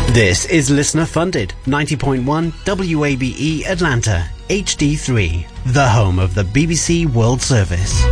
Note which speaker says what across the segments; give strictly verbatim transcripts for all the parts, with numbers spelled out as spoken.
Speaker 1: This is listener funded ninety point one W A B E Atlanta H D three, the home of the B B C World Service.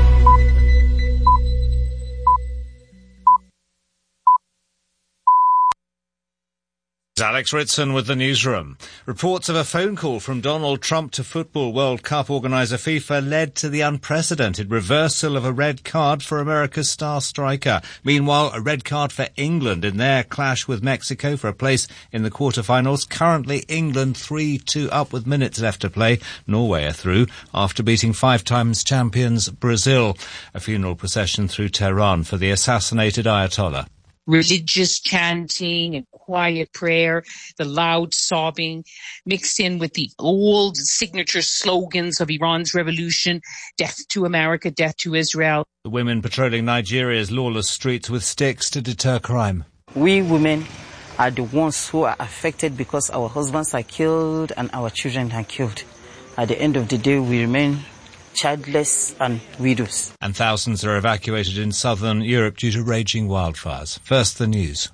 Speaker 2: Alex Ritson with the newsroom. Reports of a phone call from Donald Trump to Football World Cup organiser FIFA led to the unprecedented reversal of a red card for America's star striker. Meanwhile, a red card for England in their clash with Mexico for a place in the quarterfinals. Currently, England three two up with minutes left to play. Norway are through after beating five times champions Brazil. A funeral procession through Tehran for the assassinated Ayatollah.
Speaker 3: Religious chanting and quiet prayer, the loud sobbing, mixed in with the old signature slogans of Iran's revolution, death to America, death to Israel.
Speaker 2: The women patrolling Nigeria's lawless streets with sticks to deter crime.
Speaker 4: We women are the ones who are affected because our husbands are killed and our children are killed. At the end of the day, we remain childless and widows.
Speaker 2: And thousands are evacuated in southern Europe due to raging wildfires. First, the news.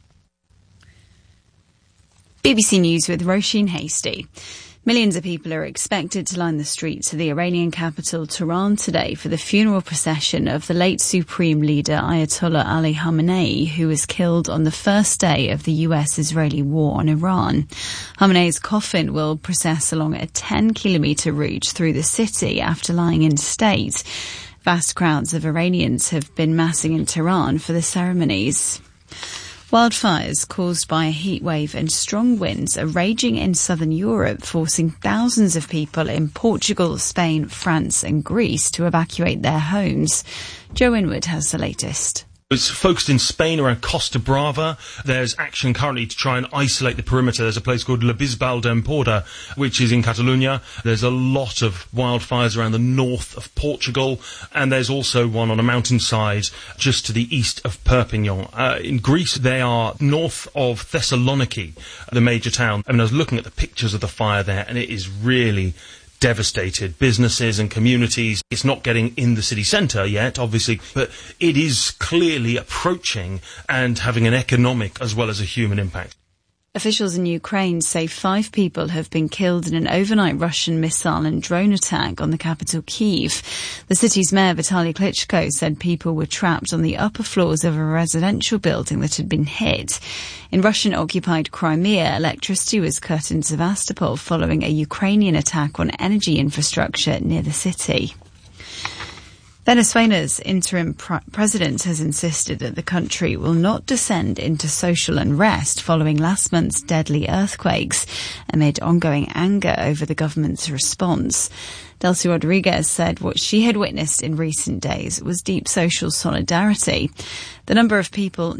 Speaker 5: B B C News with Roisin Hasty. Millions of people are expected to line the streets of the Iranian capital, Tehran, today for the funeral procession of the late Supreme Leader Ayatollah Ali Khamenei, who was killed on the first day of the U S-Israeli war on Iran. Khamenei's coffin will process along a ten kilometre route through the city after lying in state. Vast crowds of Iranians have been massing in Tehran for the ceremonies. Wildfires caused by a heatwave and strong winds are raging in southern Europe, forcing thousands of people in Portugal, Spain, France and Greece to evacuate their homes. Joe Inwood has the latest.
Speaker 6: It's focused in Spain around Costa Brava. There's action currently to try and isolate the perimeter. There's a place called La Bisbal d'Empordà, which is in Catalonia. There's a lot of wildfires around the north of Portugal, and there's also one on a mountainside just to the east of Perpignan. Uh, in Greece, they are north of Thessaloniki, the major town. I mean, I was looking at the pictures of the fire there, and it is really devastated businesses and communities. It's not getting in the city centre yet, obviously, but it is clearly approaching and having an economic as well as a human impact.
Speaker 5: Officials in Ukraine say five people have been killed in an overnight Russian missile and drone attack on the capital, Kyiv. The city's mayor, Vitaly Klitschko, said people were trapped on the upper floors of a residential building that had been hit. In Russian-occupied Crimea, electricity was cut in Sevastopol following a Ukrainian attack on energy infrastructure near the city. Venezuela's interim pr- president has insisted that the country will not descend into social unrest following last month's deadly earthquakes, amid ongoing anger over the government's response. Delcy Rodriguez said what she had witnessed in recent days was deep social solidarity. The number of people